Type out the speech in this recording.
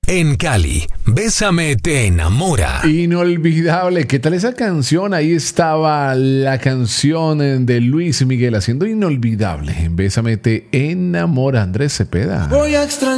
En Cali, Bésame te enamora. Inolvidable, ¿qué tal esa canción? Ahí estaba la canción de Luis Miguel haciendo Inolvidable. En Bésame te enamora, Andrés Cepeda. Voy a extrañar